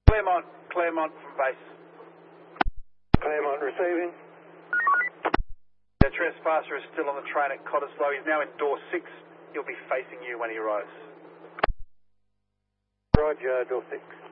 Claremont from base. Claremont receiving. The trespasser is still on the train at Cottesloe. He's now in door 6. He'll be facing you when he arrives. Roger, door 6.